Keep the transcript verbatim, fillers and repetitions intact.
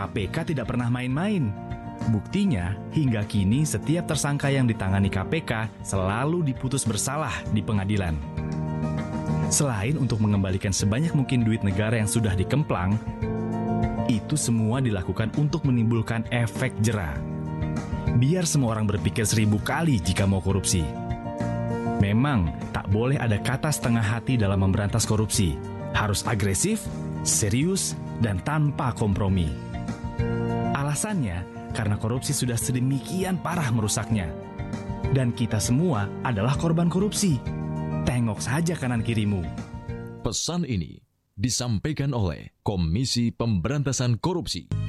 P K tidak pernah main-main. Buktinya, hingga kini setiap tersangka yang ditangani K P K selalu diputus bersalah di pengadilan. Selain untuk mengembalikan sebanyak mungkin duit negara yang sudah dikemplang, itu semua dilakukan untuk menimbulkan efek jera. Biar semua orang berpikir seribu kali jika mau korupsi. Memang tak boleh ada kata setengah hati dalam memberantas korupsi. Harus agresif, serius, dan tanpa kompromi. Alasannya, karena korupsi sudah sedemikian parah merusaknya. Dan kita semua adalah korban korupsi. Tengok saja kanan kirimu. Pesan ini disampaikan oleh Komisi Pemberantasan Korupsi.